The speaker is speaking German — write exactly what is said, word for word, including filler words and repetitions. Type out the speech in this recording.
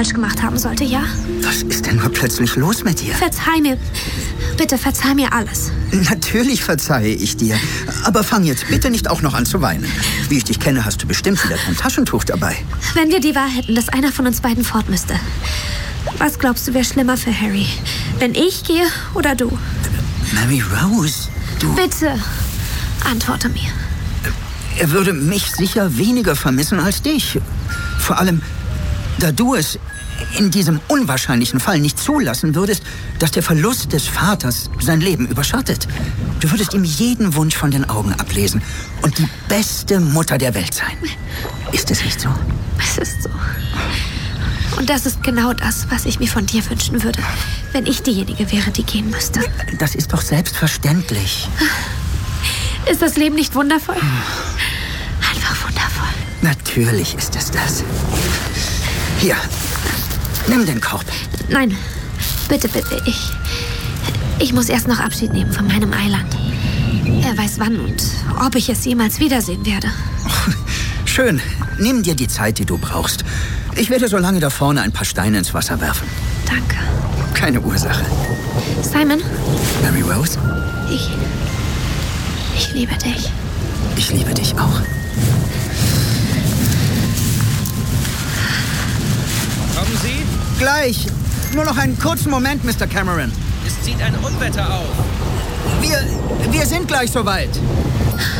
falsch gemacht haben sollte, ja? Was ist denn nur plötzlich los mit dir? Verzeih mir. Bitte verzeih mir alles. Natürlich verzeihe ich dir. Aber fang jetzt bitte nicht auch noch an zu weinen. Wie ich dich kenne, hast du bestimmt wieder kein Taschentuch dabei. Wenn wir die Wahl hätten, dass einer von uns beiden fort müsste. Was glaubst du, wäre schlimmer für Harry? Wenn ich gehe oder du? Mary Rose, du... Bitte, antworte mir. Er würde mich sicher weniger vermissen als dich. Vor allem, da du es in diesem unwahrscheinlichen Fall nicht zulassen würdest, dass der Verlust des Vaters sein Leben überschattet. Du würdest ihm jeden Wunsch von den Augen ablesen und die beste Mutter der Welt sein. Ist es nicht so? Es ist so. Und das ist genau das, was ich mir von dir wünschen würde, wenn ich diejenige wäre, die gehen müsste. Das ist doch selbstverständlich. Ist das Leben nicht wundervoll? Einfach wundervoll. Natürlich ist es das. Hier, nimm den Korb. Nein, bitte, bitte, ich... Ich muss erst noch Abschied nehmen von meinem Eiland. Er weiß wann und ob ich es jemals wiedersehen werde. Oh, schön. Nimm dir die Zeit, die du brauchst. Ich werde so lange da vorne ein paar Steine ins Wasser werfen. Danke. Keine Ursache. Simon? Mary Rose? Ich... Ich liebe dich. Ich liebe dich auch. Kommen Sie? Gleich. Nur noch einen kurzen Moment, Mister Cameron. Es zieht ein Unwetter auf. Wir, wir sind gleich soweit.